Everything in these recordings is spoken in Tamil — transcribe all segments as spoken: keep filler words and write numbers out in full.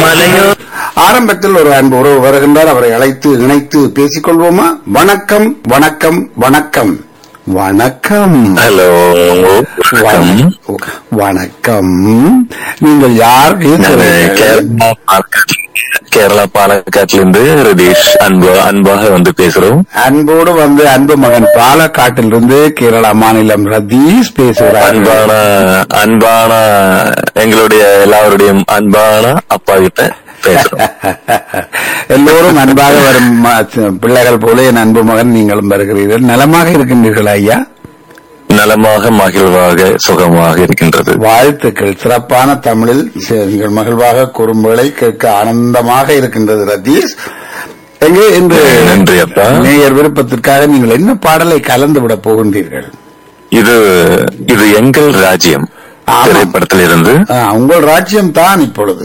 ஆரம்பத்தில் ஒரு அன்பு உறவு வருகின்றார். அவரை அழைத்து இணைத்து பேசிக் கொள்வோமா? வணக்கம் வணக்கம் வணக்கம் வணக்கம். ஹலோ வணக்கம். நீங்கள் யார்? கேரளா பாலக்காட்டிலிருந்து ரதீஷ் அன்பு அன்பாக வந்து பேசுறோம். அன்போடு வந்து அன்பு மகன் பாலக்காட்டிலிருந்து கேரளா மாநிலம் ரதீஷ் பேசுகிறார். அன்பான அன்பான எங்களுடைய எல்லாருடைய அன்பான அப்பா கிட்ட பேசுறோம். எல்லோரும் அன்பாக வரும் பிள்ளைகள் போல என் அன்பு மகன் நீங்களும் வருகிறீர்கள். நலமாக இருக்கின்றீர்கள் ஐயா? நலமாக மகிழ்வாக சுகமாக இருக்கின்றது. வாழ்த்துக்கள். சிறப்பான தமிழில் நீங்கள் மகிழ்வாக குறும்புகளை கேட்க ஆனந்தமாக இருக்கின்றது ரதீஷ். எங்கே இன்று நன்றி அப்பா. நேயர் விருப்பத்திற்காக நீங்கள் என்ன பாடலை கலந்து விட போகின்றீர்கள்? இது இது எங்கள் ராஜ்யம் திரைப்படத்தில் இருந்து. உங்கள் ராஜ்யம் தான் இப்பொழுது.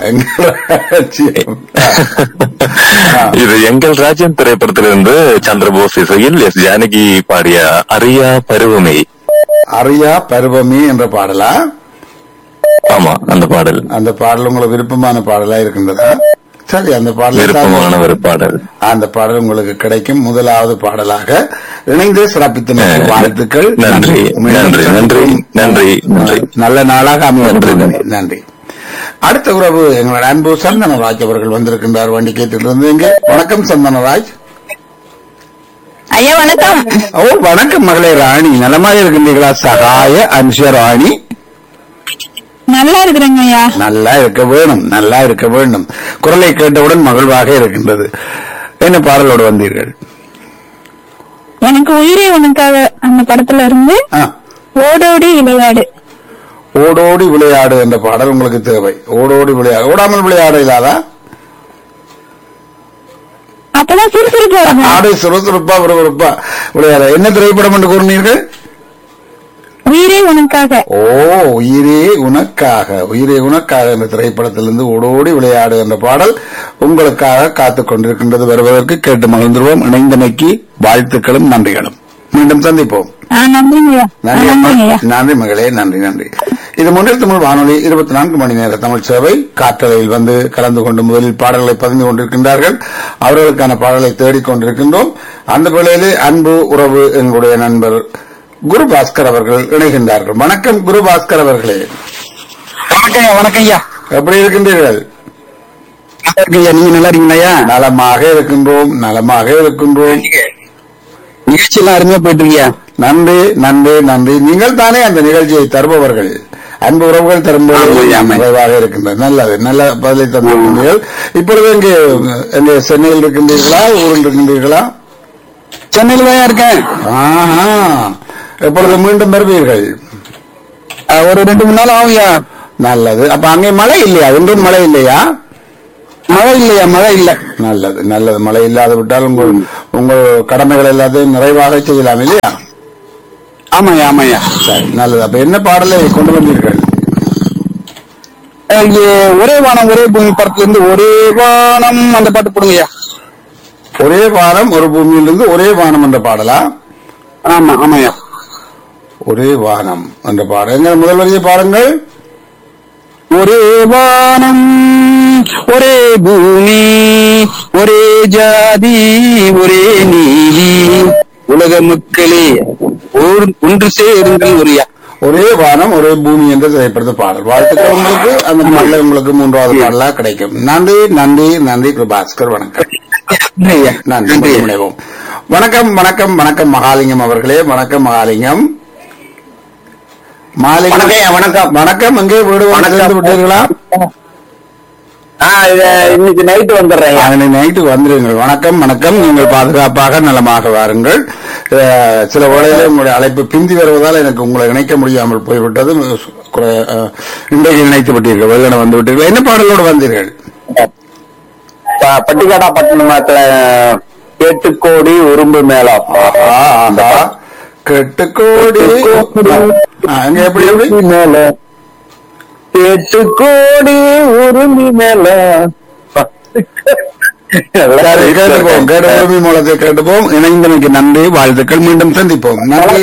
இது எங்கள் ராஜ்யம் திரைப்படத்திலிருந்து சந்திரபோஸ் இசையில் எஸ் ஜானகி பாடிய அரியா பருவமே. அரியா பருவமே என்ற பாடலா? ஆமா, அந்த பாடல். அந்த பாடல் உங்களுக்கு விருப்பமான பாடலா இருக்கின்றதா? சரி, அந்த பாடல் விருப்பமான ஒரு பாடல். அந்த பாடல் உங்களுக்கு கிடைக்கும். முதலாவது பாடலாக இணைந்து சிறப்பித்த வாழ்த்துக்கள். நன்றி நன்றி நன்றி நன்றி நன்றி. நல்ல நாளாக அமைய நன்றி. அடுத்த உறவு எங்களோட அன்பு சந்தனராஜ் அவர்கள் வந்திருக்கின்றார். வண்டி கேட்டிலிருந்து. இங்கே வணக்கம் சந்தனராஜ். ஐயா வணக்கம். ஓ வணக்கம் மகளே ராணி. நலமாக இருக்கின்றீர்களா? சகாய அன்ஷ ராணி. நல்லா இருக்கிறேங்க ஐயா. நல்லா இருக்க வேணும், நல்லா இருக்க வேண்டும். குரலை கேட்டவுடன் மகிழ்வாக இருக்கின்றது. என்ன பாடலோடு வந்தீர்கள்? எனக்கு உயிரே உனக்காக அந்த படத்துல இருந்து ஓடோடி விளையாடு. ஓடோடி விளையாடு என்ற பாடல் உங்களுக்கு தேவை. ஓடோடி விளையாடு. ஓடாமல் விளையாட இல்லாதா? அப்பதான் சுறுசுறுப்பா ஆடு சுறுசுறுப்பா விறுவிறுப்பா விளையாட. என்ன திரைப்படம் என்று கூறினீர்கள்? உயிரே உனக்காக. ஓ உயிரே உனக்காக. உயிரே உனக்காக என்ற திரைப்படத்திலிருந்து ஓடோடி விளையாடு என்ற பாடல் உங்களுக்காக காத்துக் கொண்டிருக்கின்றது. வருவதற்கு கேட்டு மகிழ்ந்துருவோம். இணைந்தமைக்கு வாழ்த்துக்களும் நன்றிகளும். மீண்டும் சந்திப்போம். நன்றி மகளே. நன்றி நன்றி. இது முன்னில் தமிழ் வானொலி இருபத்தி நான்கு மணி நேர தமிழ் சேவை. காற்றலையில் வந்து கலந்து கொண்டு முதலில் பாடல்களை பதிந்து கொண்டிருக்கின்றார்கள். அவர்களுக்கான பாடலை தேடிக் கொண்டிருக்கின்றோம். அந்த வேளையிலே அன்பு உறவு எங்களுடைய நண்பர் குரு பாஸ்கர் அவர்கள் இணைகின்றார்கள். வணக்கம் குரு பாஸ்கர் அவர்களே. வணக்கம் வணக்கம் ஐயா. எப்படி இருக்கின்றீர்கள்? நீங்க நல்லா இருக்கீங்களா? நலமாக இருக்கின்றோம், நலமாக இருக்கின்றோம். நிகழ்ச்சி எல்லாம் அருமையா போயிட்டு இருக்கியா? நன்றி நன்றி நன்றி. நீங்கள் தானே அந்த நிகழ்ச்சியை தருபவர்கள். அன்பு உறவுகள் தரும்போது நிறைவாக இருக்கின்றது. நல்லது, நல்ல பதிலை தந்திருக்கின்றீர்கள். இப்பொழுது இங்கே எங்கே சென்னையில் இருக்கின்றீர்களா? ஊரில் இருக்கின்றீர்களா? சென்னையில் தான் இருக்கேன். ஆஹா. எப்பொழுது மீண்டும் வருவீர்கள்? ஒரு ரெண்டு மூணு நாள் ஆகுயா. நல்லது. அப்ப அங்கே மழை இல்லையா? ஒன்றும் மழை இல்லையா? மழை இல்லையா? மழை இல்ல. நல்லது நல்லது. மழை இல்லாத விட்டால் உங்கள் உங்கள் கடமைகள் எல்லாத்தையும் நிறைவாக செய்யலாம் இல்லையா? ஆமாய்யா ஆமாய்யா. சரி, நல்லது. அப்ப என்ன பாடலை கொண்டு வந்தீர்கள்? ஒரே வானம் ஒரே பூமி படத்துல இருந்து ஒரே வானம் அந்த பாட்டு போடுங்கய்யா. ஒரே வானம் ஒரு பூமியிலிருந்து ஒரே வானம் என்ற பாடலா? ஆமா ஆமாய்யா. ஒரே வானம் என்ற பாடல். எங்க முதல் வரியை பாருங்கள். ஒரே வானம் ஒரே பூமி ஒரே ஜாதி ஒரே நீதி உலக மக்களே ஒன்று சேருங்கள். ஒரேயா. ஒரே வானம் ஒரே பூமி என்ற திரைப்படத்தை பாடல். வாழ்த்துக்கள் உங்களுக்கு. அந்த பாடல உங்களுக்கு மூன்றாவது பாடலா கிடைக்கும். நன்றி நன்றி நன்றி பாஸ்கர். வணக்கம். நன்றி. வணக்கம் வணக்கம் வணக்கம் மகாலிங்கம் அவர்களே. வணக்கம் மகாலிங்கம். வணக்கம் வணக்கம். எங்கே வீடு வந்து விட்டீர்களா? இன்னைக்கு நைட்டு வந்துடுறேன். நைட்டு வந்துடுங்கள். வணக்கம் வணக்கம். நீங்கள் பாதுகாப்பாக நலமாக வாருங்கள். சில வேளையில உங்களுடைய அழைப்பு பிந்தி வருவதால் எனக்கு உங்களை இணைக்க முடியாமல் போய்விட்டது. இன்றைக்கு இணைத்து விட்டீர்கள். வெள்ளன வந்து விட்டீர்கள். என்ன பாடலோடு வந்தீர்கள்? பட்டிக்காடா பட்டணத்துல எட்டு கோடி உரும்பு மேலா. கெட்டு கோடி அங்க எப்படி எப்படி மேல எட்டு கோடி உரும்பி மேல. கேட்டுப்போம். கேட்ட உரிமை மூலத்தை கேட்டுப்போம். இணைந்தமைக்கு நன்றி, வாழ்த்துக்கள். மீண்டும் சந்திப்போம். நன்றி.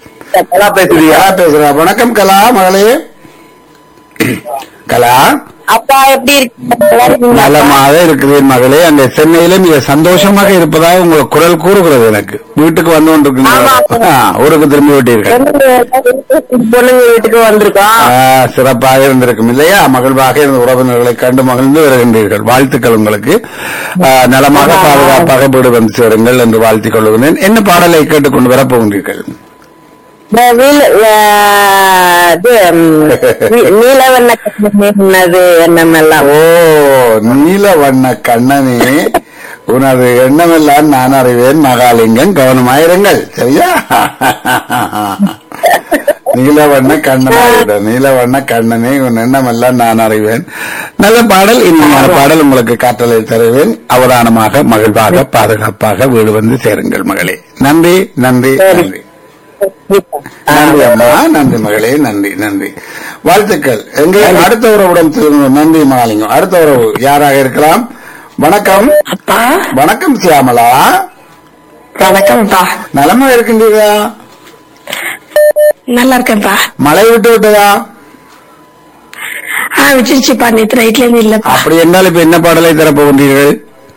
கலா பேசுறியா? பேசுறா. வணக்கம் கலா மகளே. கலா அப்பா எப்படி இருக்கு? நலமாக இருக்கிறேன் மகளே. அந்த சென்னையில மிக சந்தோஷமாக இருப்பதாக உங்கள் குரல் கூறுகிறது எனக்கு. வீட்டுக்கு வந்து கொண்டிருக்கீங்க, ஊருக்கு திரும்பி விட்டீர்கள். பொண்ணுங்க வீட்டுக்கு வந்திருக்கோம். சிறப்பாக இருந்திருக்கும் இல்லையா? மகிழ்வாக இருந்த உறவினர்களை கண்டு மகிழ்ந்து வருகின்றீர்கள். வாழ்த்துக்கள் உங்களுக்கு. நலமாக பாதுகாப்பாக வீடு வந்து சேருங்கள் என்று வாழ்த்திக் கொள்கிறேன். என்ன பாடலை கேட்டுக்கொண்டு வரப்போகின்றீர்கள்? நீலவண்ண கண்ணது எண்ணமெல்லாம். ஓ, நீலவண்ண கண்ணனே உனது எண்ணமெல்லாம் நான் அறிவேன் மகாலிங்கம், கவனமாயிருங்கள். சரியா? நீலவண்ண கண்ணனாயிட நீலவண்ண கண்ணனே உன் எண்ணமெல்லாம் நான் அறிவேன். நல்ல பாடல். இனிமையான பாடல் உங்களுக்கு காற்றலை தருவேன். அவதானமாக மகிழ்வாக பாதுகாப்பாக வீடு வந்து சேருங்கள் மகளே. நன்றி நன்றி நன்றி நன்றி அம்மா. நன்றி மகளே. நன்றி நன்றி. வாழ்த்துக்கள். எங்கே அடுத்த உறவுடன் நன்றி மகாலிங்கம். அடுத்த உறவு யாராக இருக்கலாம்? வணக்கம். வணக்கம் சியாமலா. வணக்கம்ப்பா. நலமா இருக்கின்றீர்களா? நல்லா இருக்கேன்ப்பா. மழை விட்டு விட்டதா? ஆ, விட்டுருச்சுப்பா. நேற்று நைட்ல இருந்து இல்லப்பா. அப்படி என்றால் இப்ப என்ன பாடலை தரப்போகின்றீர்கள்?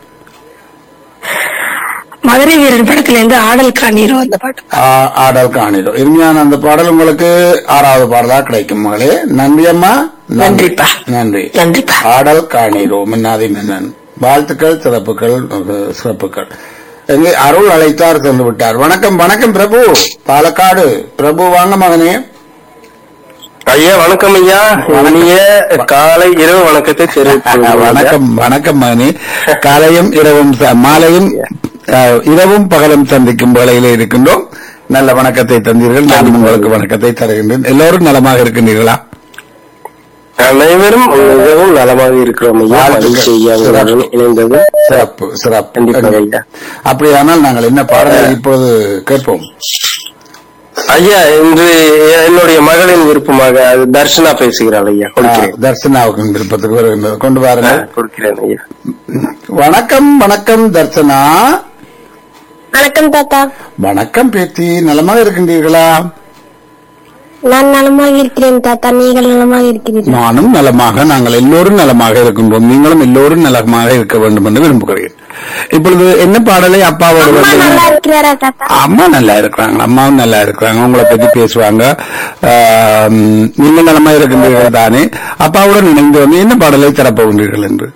மதுரை வீரன் படத்துல இருந்து ஆடல் காணீரோ அந்த பாட்டு. ஆடல் காணீரோ இனிமையான அந்த பாடல் உங்களுக்கு ஆறாவது பாடலா கிடைக்கும் மகளே. நன்றி அம்மா. நன்றிப்பா. நன்றி. நன்றிப்பா. ஆடல் காணீரோ மின்னாதி மன்னன். வாழ்த்துக்கள், சிறப்புகள், சிறப்புகள். எங்கே அருள் அழைத்தார் சென்று விட்டார். வணக்கம். வணக்கம் பிரபு, பாலக்காடு. பிரபு வாங்க மகனே. ஐயா வணக்கம் ஐயா. இனிய காலை இரவு வணக்கத்தை தெரிவித்து. வணக்கம். வணக்கம் மகனே. காலையும் இரவும் மாலையும் இரவும் பகலும் சந்திக்கும் வேளையிலே இருக்கின்றோம். நல்ல வணக்கத்தை தந்தீர்கள். நான் உங்களுக்கு வணக்கத்தை தருகின்றேன். எல்லோரும் நலமாக இருக்கின்றீர்களா? அனைவரும் மிகவும் நலமாக இருக்கிறோம் ஐயா. இணைந்தது சிறப்பு சிறப்பு. அப்படியானால் நாங்கள் என்ன பாடலை இப்போது கேட்போம்? ஐயா, இன்று என்னுடைய மகளின் விருப்பமாக தர்ஷனா பேசுகிறாள் ஐயா. தர்ஷனாவுக்கு விருப்பத்துக்கு வருகின்றது. கொண்டு வாருங்கள். கொடுக்கிறேன் ஐயா. வணக்கம். வணக்கம் தர்ஷனா. வணக்கம் தாத்தா. வணக்கம் பேத்தி. நலமாக இருக்கின்றீர்களா? நான் நலமாக இருக்கிறேன் தாத்தா. நீங்கள் நலமாக இருக்கிறீர்கள்? நானும் நலமாக, நாங்கள் எல்லோரும் நலமாக இருக்கின்றோம். நீங்களும் எல்லோரும் நலமாக இருக்க வேண்டும் என்று விரும்புகிறேன். இப்பொழுது என்ன பாடலை அப்பாவோட? அம்மா நல்லா இருக்கிறாங்க. அம்மாவும் நல்லா இருக்கிறாங்க. உங்களை பத்தி பேசுவாங்க. நீங்க நலமா இருக்கின்றீர்கள் தானே? அப்பாவுடன் இணைந்து வந்து என்ன பாடலை தரப்போகின்றீர்கள் என்று?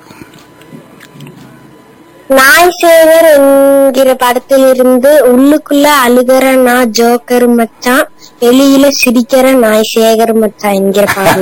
நாய்சேகர் என்கிற படத்தில் இருந்து உள்ளுக்குள்ள அழுகிற நான் ஜோக்கர் மச்சான், வெளியில சிரிக்கிற நாய்சேகர் மச்சான் என்கிற பாடல்.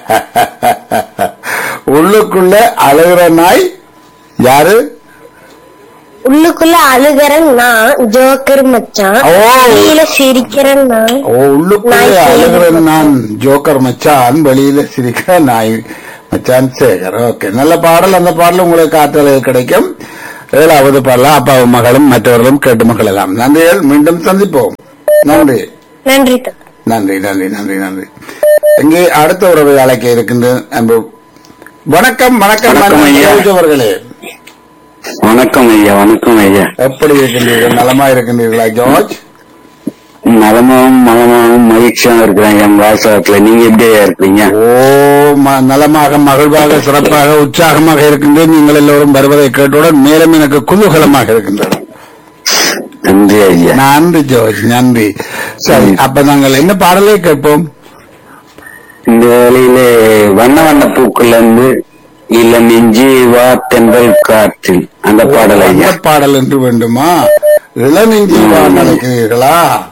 உள்ளுக்குள்ள அழுகிற நாய் யாரு? உள்ளுக்குள்ள அழுகிற நான் ஜோக்கர் மச்சான், வெளியில சிரிக்கிற நாய். ஓ, உள்ளுக்குள்ள அழுகிற நான் ஜோக்கர் மச்சான், வெளியில சிரிக்கிற நாய் மச்சான் சேகர். ஓகே, நல்ல பாடல். அந்த பாடல் உங்களுக்கு காற்றலையில் கிடைக்கும். ஏழாவது பாடலாம் அப்பாவும் மகளும் மற்றவர்களும் கேட்டு மகளெல்லாம். நன்றிகள். மீண்டும் சந்திப்போம். நன்றி நன்றி நன்றி நன்றி நன்றி நன்றி. இங்கே அடுத்த உறவை அழைக்க இருக்கின்ற அன்பு. வணக்கம். வணக்கம் அவர்களே. வணக்கம் ஐயா. வணக்கம் ஐயா. எப்படி இருக்கின்றீர்கள்? நலமா இருக்கின்றீர்களா ஜார்ஜ்? நலமாவும் மலமாவும் மகிழ்ச்சியாக இருக்கிறாங்க என் வாசகத்துல. நீங்க எப்படியா இருக்கீங்க? ஓ, நலமாக மகிழ்வாக சிறப்பாக உற்சாகமாக இருக்கின்றேன். நீங்கள் எல்லோரும் வருவதை கேட்டவுடன் மேலும் எனக்கு குதூகலமாக இருக்கின்றன. நன்றி ஐயா. நன்றி ஜோர்ஜ், நன்றி. சரி, அப்ப நாங்கள் என்ன பாடலை கேட்போம்? இந்த வேலையிலே வண்ண வண்ண பூக்குள்ள இருந்து இல்ல நெஞ்சி வா தென்றல் காற்றில் அந்த பாடல் ஐயா. பாடல் என்று வேண்டுமா? இளநெஞ்சி வா நினைக்கிறீர்களா?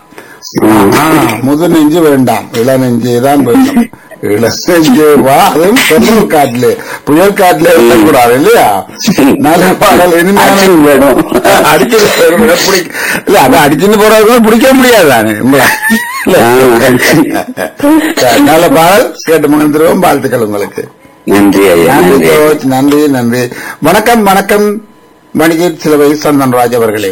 முது நெஞ்சு வேண்டாம், இளநெஞ்சே தான் வேண்டும். இளநெஞ்சே வா, அதுவும் தென்றல் காட்டிலே புயல் காட்டிலே இருக்கக்கூடாது இல்லையா? நல்ல பாடல். இனிமையான வேணும். அடிச்சு இல்ல, அதை அடிச்சுன்னு போறது பிடிக்க முடியாது. நல்ல பாடல் கேட்டு மகிழ்ந்துருவோம். வாழ்த்துக்கள் உங்களுக்கு. நன்றி ஐயா. நன்றி நன்றி. வணக்கம். வணக்கம் வணிகர் சிலவை சந்தன்ராஜ் அவர்களே.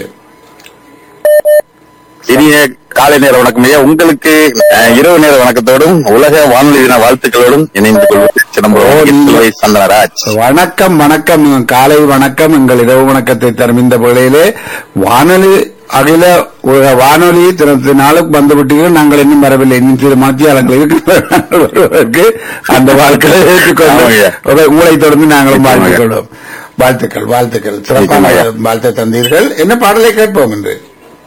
இனிய காலை நேர வணக்கம் ஐயா. உங்களுக்கு இரவு நேர வணக்கத்தோடும் உலக வானொலி தின வாழ்த்துக்களோடும் இணைந்து கொள்வது சிதம்பரம் சந்தனராஜ். வணக்கம். வணக்கம். காலை வணக்கம். எங்கள் இரவு வணக்கத்தை தரும் இந்த வேளையிலே வானொலி அகில உலக வானொலி தினத்தினாலும் வந்துவிட்டீர்கள். நாங்கள் இன்னும் வரவில்லை. இன்னும் சில மத்தியாளங்கள் இருக்கிறதற்கு அந்த வாழ்க்கையை ஏற்றுக்கொண்டு உங்களை தொடர்ந்து நாங்களும் வாழ்த்துக் கொள்வோம். வாழ்த்துக்கள் வாழ்த்துக்கள் சிறப்பான வாழ்த்தை தந்தீர்கள். என்ன பாடலை கேட்போம் என்று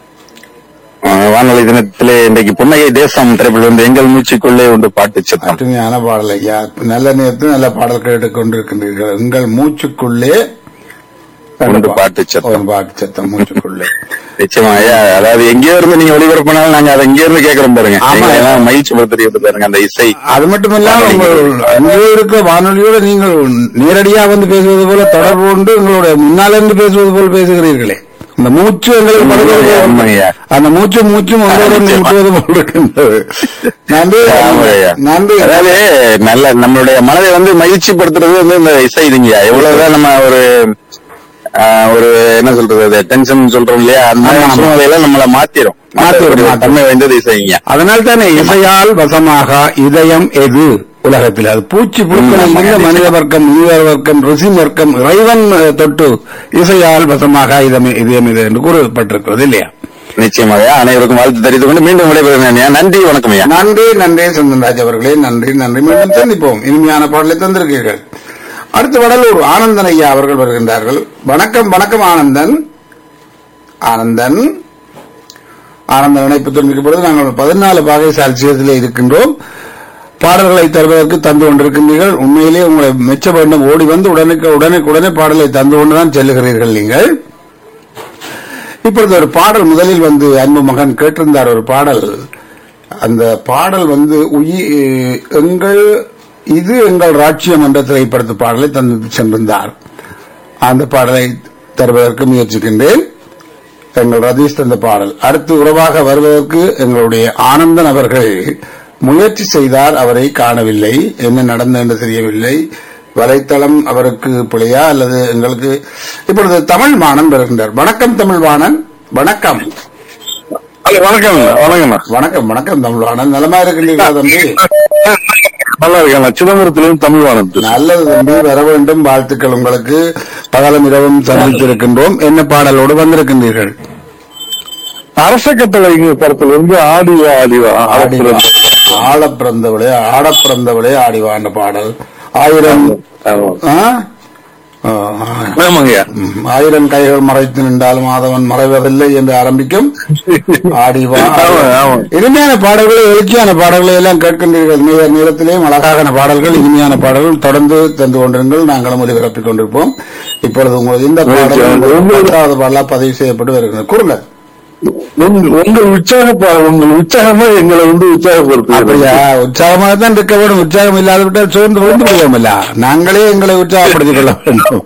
வானொலி தினத்திலே இன்றைக்கு புன்னகை தேசம் திரைப்படம் வந்து எங்கள் மூச்சுக்குள்ளே ஒன்று பாட்டு சத்தம். அருமையான பாடல் ஐயா. நல்ல நேரத்தில் நல்ல பாடல் கேட்டுக் கொண்டிருக்கின்றீர்கள். எங்கள் மூச்சுக்குள்ளே ஒன்று பாட்டு சத்தம். பாட்டு சத்தம் மூச்சுக்குள்ளே நிச்சயமா ஐயா. அதாவது எங்கேயோ இருந்து நீங்க ஒளிபரப்பினாலும் நாங்க அதை எங்கே இருந்து கேட்கிறோம் பாருங்க. மகிழ்ச்சி படுத்துறது பாருங்க அந்த இசை. அது மட்டுமல்லாம அங்கே இருக்க வானொலியோட நீங்கள் நேரடியா வந்து பேசுவது போல தொடர்பு கொண்டு உங்களுடைய முன்னால இருந்து பேசுவது போல பேசுகிறீர்களே. அந்த மூச்சு எங்களுக்கு அந்த மூச்சு மூச்சும் முட்டுவது போல் இருக்கின்றது. நன்றி நன்றி. அதாவது நல்ல நம்மளுடைய மனதை வந்து மகிழ்ச்சி படுத்துறது வந்து இந்த இசை இதுங்கய்யா. எவ்வளவுதான் நம்ம ஒரு ஒரு என்ன சொல்றது டென்ஷன் சொல்றோம் இல்லையா, அந்த சூழ்நிலையில நம்மளை மாத்திரும் மாத்திரும் தன்மை வாய்ந்தது இசைங்க. அதனால தானே இசையால் வசமாக இதயம் எது உலகத்தில் அது பூச்சி புழுக்கள் மனித வர்க்கம் முனிவர் வர்க்கம் ருசி வர்க்கம் இறைவன் தொட்டு இசையால் வசமாக இதயம் இதயம் இது என்று கூறப்பட்டிருக்கிறது இல்லையா. நிச்சயமாக அனைவருக்கும் வாழ்த்து தெரிவித்துக் கொண்டு மீண்டும் விடைபெறுகிறேன். நன்றி வணக்கம் ஐயா. நன்றி நன்றி சந்தன்ராஜ் அவர்களே. நன்றி நன்றி. மீண்டும் சந்திப்போம். இனிமையான பாடலை தந்திருக்கீர்கள். அடுத்து வடலூர் ஆனந்தன் ஐயா அவர்கள் வருகின்றார்கள். வணக்கம் வணக்கம் ஆனந்தன். ஆனந்தன் ஆனந்தன் இணைப்பு துண்டிக்கப்பொழுது நாங்கள் பதினாலு பாகை சாட்சியத்திலே இருக்கின்றோம். பாடல்களை தருவதற்கு தந்து கொண்டிருக்கின்றீர்கள். உண்மையிலே உங்களை மெச்ச வேண்டும். ஓடி வந்து உடனுக்கு உடனுக்கு உடனே பாடலை தந்து கொண்டுதான் செல்லுகிறீர்கள் நீங்கள். இப்பொழுது ஒரு பாடல் முதலில் வந்து அன்பு மகன் கேட்டிருந்தார் ஒரு பாடல். அந்த பாடல் வந்து எங்கள் இது எங்கள் ராட்சியம் என்ற திரைப்படத்து பாடலை தந்து சென்றிருந்தார். அந்த பாடலை தருவதற்கு முயற்சிக்கின்றேன். எங்கள் ரதீஷ் தந்த பாடல். அடுத்து உறவாக வருவதற்கு எங்களுடைய ஆனந்தன் அவர்கள் முயற்சி செய்தார். அவரை காணவில்லை. என்ன நடந்தது என்று தெரியவில்லை. வலைத்தளம் அவருக்கு பிழையா அல்லது எங்களுக்கு. இப்பொழுது தமிழ் வாணன் வருகின்றார். வணக்கம் தமிழ் வாணன். வணக்கம் வணக்கம் வணக்கம் வணக்கம் வணக்கம் தமிழ் வாணன். நலமா இருக்கின்றீர்களா தம்பி? நல்லா இருக்கேன். சிதம்பரத்திலும் தமிழ் வாணன். நல்லது தம்பி, வர வேண்டும். வாழ்த்துக்கள் உங்களுக்கு. பகலும் இரவும் சந்தித்திருக்கின்றோம். என்ன பாடலோடு வந்திருக்கின்றீர்கள்? அரச கட்டளை படத்திலிருந்து ஆடிவா ஆடிவா ஆட பிறந்தவளே ஆட பிறந்தவளே ஆடிவா என்ற பாடல். ஆயிரம் ஆயிரம் கைகள் மறைத்து நின்றாலும் மாதவன் மறைவதில்லை என்று ஆரம்பிக்கும் ஆடிவா. இனிமையான பாடல்களை எழுச்சியான பாடல்களை எல்லாம் கேட்கின்றீர்கள். நேர நேரத்திலேயும் அழகான பாடல்கள் இனிமையான பாடல்கள் தொடர்ந்து தந்து கொண்டிருங்கள். நாங்களும் ஒலிபரப்பிக் கொண்டிருப்போம். இப்பொழுது உங்களுக்கு இந்த பாடல் பாடலா பதிவு செய்யப்பட்டு வருகிறது. கூறுங்கள். உங்கள் உற்சாக உங்கள் உற்சாகமா எங்களை வந்து உற்சாகப்படுத்து. அப்படியா? உற்சாகமாக தான் இருக்க வேண்டும். உற்சாகம் இல்லாத விட்டால் சோர்ந்து விழுந்து முடியாமல்ல. நாங்களே எங்களை உற்சாகப்படுத்திக் கொள்ள வேண்டும்.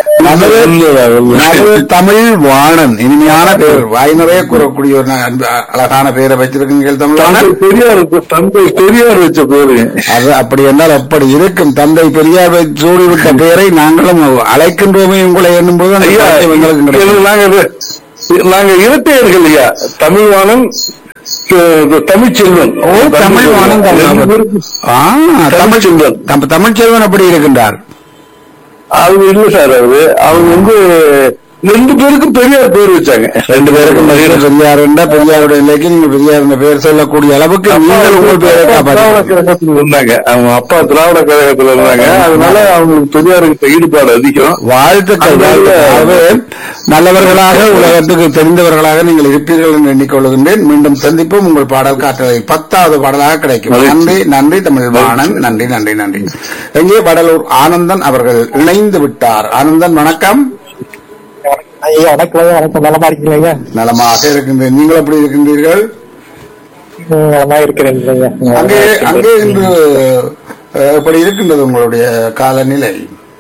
தமிழ் வாணன் இனிமையான பேர். வாய் நிறைய கூறக்கூடிய ஒரு அழகான பேரை வச்சிருக்கீங்கள் தமிழ் வாணன். பெரியார் தந்தை பெரியார் வச்ச பேரு அது. அப்படி என்றால் அப்படி இருக்கும். தந்தை பெரியார் சூடிவிட்ட பெயரை நாங்களும் அழைக்கின்றோமே உங்களை என்னும் போது எங்களுக்கு நாங்க இரட்டையர்கள் ஐயா. தமிழ்வாணன் தமிழ்ச்செல்வன். ஓ தமிழ்வாணன் தமிழ்ச்செல்வன். தமிழ்ச்செல்வன் அப்படி இருக்கின்றார். அவங்க இல்ல சார். அவரு அவங்க வந்து ரெண்டு பேருக்கும் பெரியார் பேர் வச்சாங்க. ரெண்டு பேருக்கும் பெரியார் பெரியாருடைய நிலைக்கு நீங்க பெரியார் பேர் சொல்லக்கூடிய அளவுக்கு நீங்கள் உங்கள் பேரை இருந்தாங்க. அவங்க அப்பா திராவிட கழகத்துல இருந்தாங்க. அதனால அவங்களுக்கு பெரியாருக்கு ஈடுபாடு அதிகம். வாழ்த்துக்கள். நல்லவர்களாக உலகத்துக்கு தெரிந்தவர்களாக நீங்கள் இருப்பீர்கள் என்று எண்ணிக்கொள்கின்றேன். மீண்டும் சந்திப்போம். உங்கள் பாடல் காற்றலை பத்தாவது பாடலாக கிடைக்கும். நன்றி நன்றி தமிழ் வாணன். நன்றி நன்றி நன்றி. எங்கே வடலூர் ஆனந்தன் அவர்கள் இணைந்து விட்டார். ஆனந்தன் வணக்கம். ஐயா வணக்கம். வணக்கம். நலமா இருக்கீங்களா? நலமாக இருக்கின்றேன். நீங்கள் எப்படி இருக்கின்றீர்கள்? நலமா இருக்கிறேன். அங்கே அங்கே இன்று எப்படி இருக்கின்றது உங்களுடைய காலநிலை?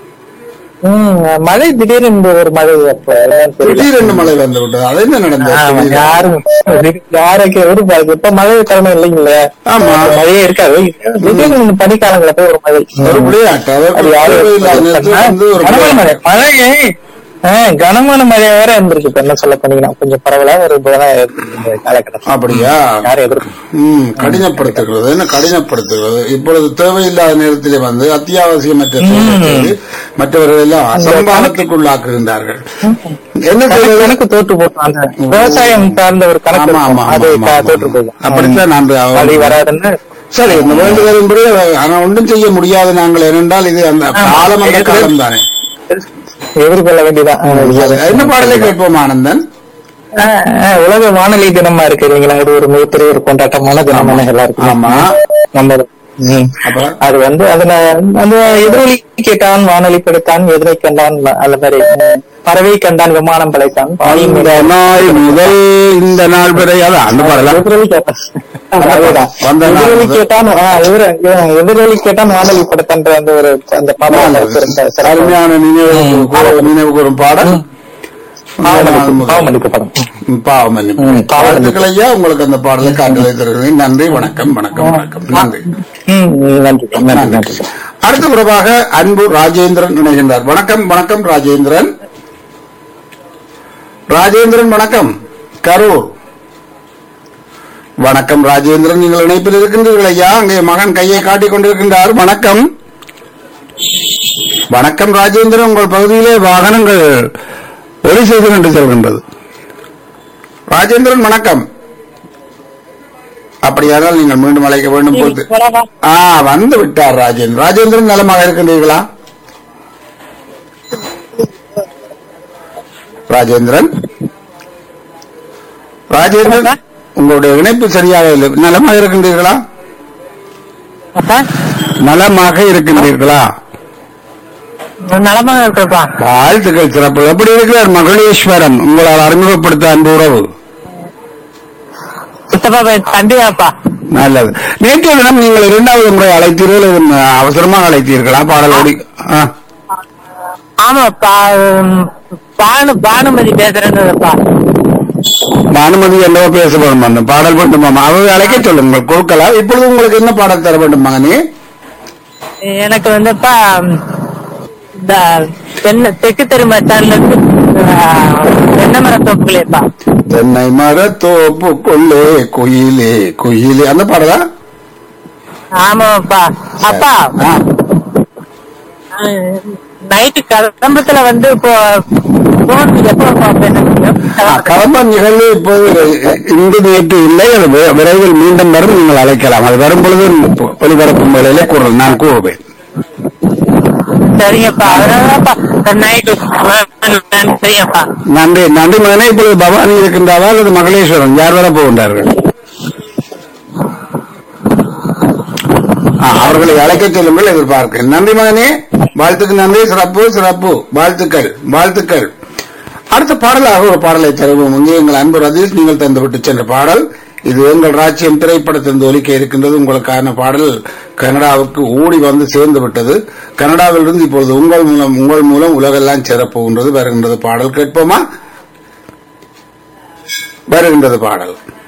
மழை திடீரென்று ஒரு மழை. திடீரென்று மழை வந்து விட்டது. அது என்ன நடந்தது? யாரும் யாருக்கு ஒரு இப்ப மழை தரணும் இல்லைங்கள. ஆமா மழையே இருக்காது. திடீர்னு பனிக்காலங்கள போய் ஒரு மழை. ஒரு விளையாட்டு. மழையே ஆஹ் கனமான மழை வேற இருந்திருக்கு. இப்ப என்ன சொல்ல போனீங்கன்னா கொஞ்சம் பரவலா ஒரு இந்த காலகட்டம். அப்படியா? யாரும் எதிர்ப்பு ம் கடினப்படுத்துகிறது என்ன கடினப்படுத்துகிறது. இப்பொழுது தேவையில்லாத நேரத்திலே வந்து அத்தியாவசியமற்ற தேவைகளை மற்றவர்கள் எல்லாம் அசம்பாதத்துக்குள்ளாக்குகின்றார்கள். என்ன செய்வது? கணக்கு தோற்று போட்டோம். அந்த விவசாயம் சார்ந்த ஒரு கணக்கு ஆமா, ஆமா, அது ஆமா, ஆமா. தோற்று போகும். அப்படித்தான் நான் அது வராதுன்னு சரி இந்த வேண்டுதலின்படி ஆனா ஒன்றும் செய்ய முடியாது. நாங்கள் ஏனென்றால் இது அந்த காலம் அந்த காலம் தானே எதிர்கொள்ள வேண்டியதான். என்ன பாடலை கேட்போம் ஆனந்தன்? உலக வானொலி தினமா இருக்கு இல்லைங்களா? அது ஒரு மிகப்பெரிய ஒரு கொண்டாட்டமான தினமான எல்லாருக்கும். ஆமா. நம்ம அது வந்து அதுல அந்த எதிரொலி கேட்டான் வானொலி படைத்தான் எதிரை கண்டான் அந்த மாதிரி பறவை கண்டான் விமானம் படைத்தான் இந்த நாள் முதல் இந்த நாள் வரை அந்த பாடலாம் எதிரொலி கேட்டான் எதிரொலி கேட்டான் எதிரொலி கேட்டான் வானொலி படைத்தான்ற அந்த ஒரு அந்த படம் அருமையான நினைவு நினைவு கூறும் பாடல். பாவமளிப்பு படம். பாவமளிப்புகளையா உங்களுக்கு அந்த பாடலை காட்டலை தருகிறேன். நன்றி, வணக்கம், வணக்கம், வணக்கம். நன்றி, நன்றி, நன்றி. அடுத்த பிறப்பாக அன்பு ராஜேந்திரன் இணைகின்றார். வணக்கம், வணக்கம் ராஜேந்திரன். ராஜேந்திரன் வணக்கம். கரூர். வணக்கம் ராஜேந்திரன், நீங்கள் இணைப்பில் இருக்கின்றீர்கள் ஐயா. அங்கே மகன் கையை காட்டிக் கொண்டிருக்கின்றார். வணக்கம், வணக்கம் ராஜேந்திரன். உங்கள் பகுதியிலே வாகனங்கள் ஒலி செய்து கொண்டு செல்கின்றது. ராஜேந்திரன் வணக்கம். அப்படியானால் நீங்கள் மீண்டும் அழைக்க வேண்டும் போது ஆ வந்து விட்டார் ராஜேந்திரன். ராஜேந்திரன் நலமாக இருக்கின்றீர்களா? ராஜேந்திரன் ராஜேந்திரன் உங்களுடைய இணைப்பு சரியாக இல்லை. நலமாக இருக்கின்றீர்களா? நலமாக இருக்கின்றீர்களா? நலமாக இருக்கப்பா. வாழ்த்துக்கள், சிறப்பு. எப்படி இருக்கிறார் மகளேஸ்வரன்? உங்களால் அறிமுகப்படுத்த அன்பு உறவு. கண்டிப்பாப்பா. நல்லது. நேற்றைய தினம் நீங்கள் இரண்டாவது முறை அழைத்தீர்கள். அவசரமாக அழைத்தீர்களா பாடலோடி? ஆமாப்பா. பானு பானுமதி பேசுறேன்னுப்பா. பானுமதி என்னவோ பேச வேண்டும். பாடல் வேண்டுமாமா? அவங்க அழைக்க சொல்லுங்கள், கொடுக்கலாம். இப்பொழுது உங்களுக்கு என்ன பாடல் தர வேண்டும் மகனே? எனக்கு வந்துப்பா இந்த தெற்கு தெருமத்தான்ல இருந்து தென்னை மரத்தோப்புகளேப்பா. தென்னை மரத்தோப்பு கொள்ளே குயிலே குயிலே அந்த பாடலா? ஆமாப்பா. அப்பா நைட்டு கதம்பத்துல வந்து இப்போ கதம்பம் நிகழ்வு இப்போது இன்று நேற்று இல்லை. அது விரைவில் மீண்டும் வரும். நீங்கள் அழைக்கலாம். அது வரும் பொழுது ஒளிபரப்பும் வேலையிலே கூறல் நான் கூறுவேன். சரிங்கப்பா. நன்றி, நன்றி மகனே. இப்பொழுது பவானி இருக்கின்றாரா அல்லது மகளேஸ்வரன் யார் வர போகின்றார்கள்? அவர்களை அழைக்க சொல்லுங்கள், எதிர்பார்க்கிறேன். நன்றி மகனே, வாழ்த்துக்கு நன்றி. சிறப்பு, சிறப்பு. வாழ்த்துக்கள், வாழ்த்துக்கள். அடுத்த பாடலாக ஒரு பாடலை தருவோம். இங்கே எங்கள் அன்பு ரதீஷ் நீங்கள் தந்துவிட்டு சென்ற பாடல் இது எங்கள் ராஜ்யம் திரைப்படத்திலிருந்து ஒலிக்க இருக்கின்றது. உங்களுக்கான பாடல் கனடாவுக்கு ஓடி வந்து சேர்ந்து விட்டது. கனடாவிலிருந்து இப்பொழுது உங்கள் மூலம் உங்கள் மூலம் உலகெல்லாம் சேரப்போகின்றது. வருகின்றது பாடல் கேட்போமா? வருகின்றது பாடல்.